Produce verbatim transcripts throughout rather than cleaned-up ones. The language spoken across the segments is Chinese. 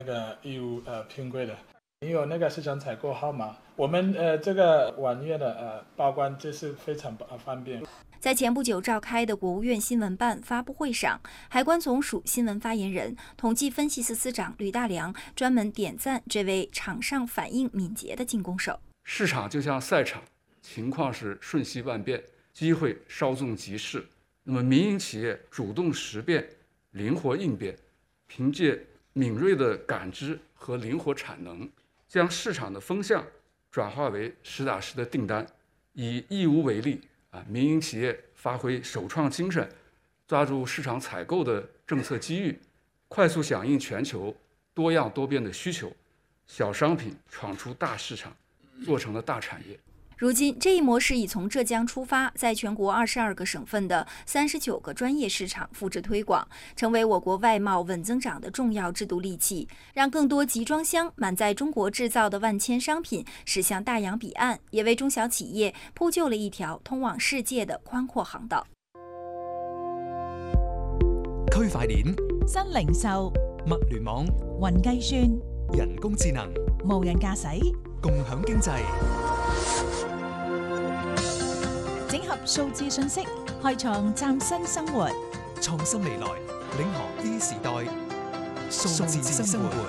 那个义务呃拼柜的。你有那个市场采购号码，我们呃这个网页的呃报关就是非常方便。 在前不久召开的国务院新闻办发布会上，海关总署新闻发言人、统计分析司司长吕大良专门点赞这位场上反应敏捷的进攻手。 市场就像赛场，情况是瞬息万变，机会稍纵即逝。那么民营企业主动识变、灵活应变，凭借敏锐的感知和灵活产能，将市场的风向转化为实打实的订单。以义乌为例，啊，民营企业发挥首创精神，抓住市场采购的政策机遇，快速响应全球多样多变的需求，小商品闯出大市场，做成了大产业。 如今，这一模式已从浙江出发，在全国二十二个省份的三十九个专业市场复制推广，成为我国外贸稳增长的重要制度利器，让更多集装箱满载中国制造的万千商品驶向大洋彼岸，也为中小企业铺就了一条通往世界的宽阔航道。 區塊鏈、 新零售、 物聯網、 雲計算、 人工智能、 無人駕駛、 共享經濟。 整合數字信息，開創嶄新生活。 創新未來，領航 E 時代，數字生活。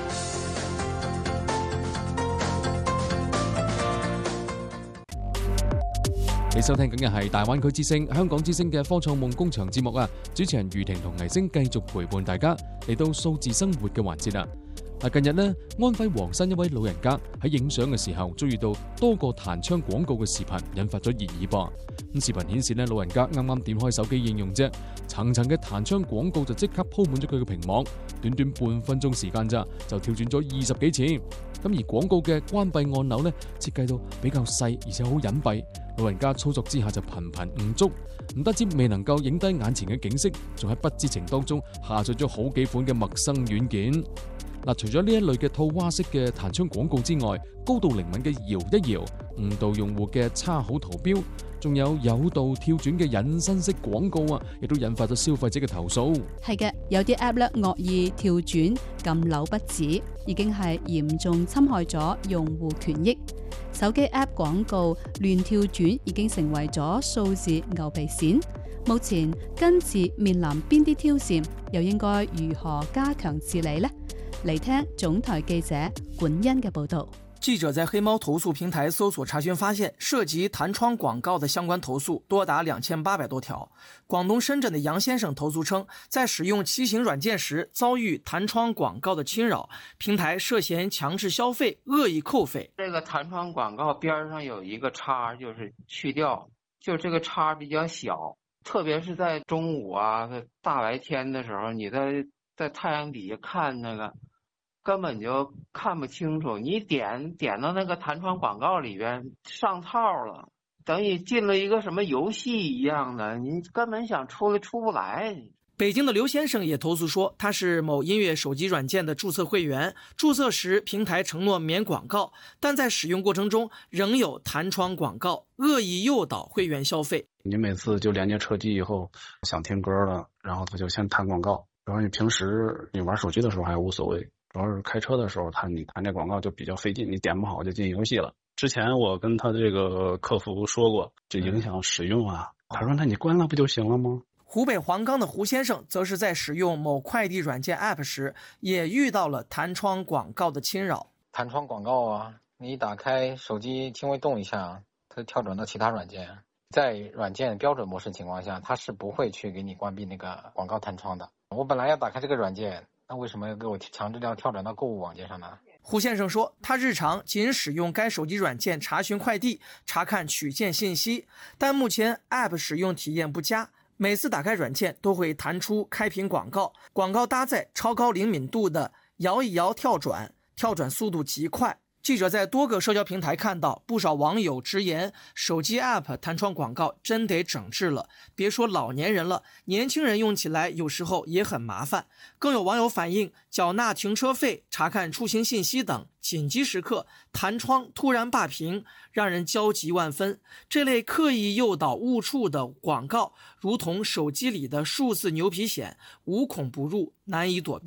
你收聽緊嘅係大灣區之聲、香港之聲嘅科創夢工場節目啊！主持人余婷同倪星繼續陪伴大家嚟到數字生活嘅環節啦。近日呢，安徽黃山一位老人家喺影相嘅時候遭遇到多個彈窗廣告嘅視頻，引發咗熱議噃。咁視頻顯示呢，老人家啱啱點開手機應用啫，層層嘅彈窗廣告就即刻鋪滿咗佢嘅屏幕，短短半分鐘時間咋就跳轉咗二十幾次。咁而廣告嘅關閉按鈕呢，設計到比較細，而且好隱蔽，老人家操作之下就頻頻誤觸，唔單止未能夠影低眼前嘅景色，仲喺不知情當中下載咗好幾款嘅陌生軟件。嗱，除咗呢一類嘅套娃式嘅彈窗廣告之外，高度靈敏嘅搖一搖、誤導用戶嘅插好圖標，仲有誘導跳轉嘅引申式廣告啊，亦都引發咗消費者嘅投訴。 係嘅，有啲 app 咧惡意跳轉、撳鈕不止，已經係嚴重侵害咗用戶權益。手機 app 廣告亂跳轉已經成為咗數字牛皮癬。目前根治面臨邊啲挑戰，又應該如何加強治理呢？嚟聽總台記者管恩嘅報道。 記者在黑貓投訴平台搜索查詢發現，涉及彈窗廣告的相關投訴多達兩千八百多條。廣東深圳的楊先生投訴稱，在使用騎行軟件時遭遇彈窗廣告的侵擾，平台涉嫌強制消費、惡意扣費。 這個彈窗廣告邊上有一個叉，就是去掉，就這個叉比較小，特別是在中午啊、大白天的時候，你在在太陽底下看那個。根本就看不清楚，你點點到那個彈窗廣告裏邊上套了，等於進了一個什麼遊戲一樣的，你根本想出來出不來。 北京的劉先生也投訴說，他是某音樂手機軟件的註冊會員，註冊時平台承諾免廣告，但在使用過程中仍有彈窗廣告，惡意誘導會員消費。 你每次就連接車機以後想聽歌了，然後他就先彈廣告，然後你平時你玩手機的時候還無所謂。主要是開車的時候，他你彈這廣告就比較費勁，你點不好就進遊戲了。之前我跟他這個客服說過，這影響使用啊。他說：“那你關了不就行了嗎？” 湖北黃岡的胡先生則是在使用某快遞軟件 App 時，也遇到了彈窗廣告的侵擾。 彈窗廣告啊，你一打開手機輕微動一下，它跳轉到其他軟件。在軟件標準模式情況下，它是不會去給你關閉那個廣告彈窗的。我本來要打開這個軟件。那為什麼要給我強制要跳轉到購物網頁上呢？ 胡先生說，他日常僅使用該手機軟件查詢快遞、查看取件信息，但目前 App 使用體驗不佳，每次打開軟件都會彈出開屏廣告，廣告搭載超高靈敏度的搖一搖跳轉，跳轉速度極快。記者在多個社交平台看到不少網友直言，手機 App 彈窗廣告真得整治了，別說老年人了，年輕人用起來有時候也很麻煩。更有網友反映，繳納停車費、查看出行信息等緊急時刻，彈窗突然霸屏，讓人焦急萬分。這類刻意誘導誤觸的廣告，如同手機裡的數字牛皮癬，無孔不入，難以躲避。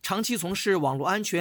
长期从事网络安全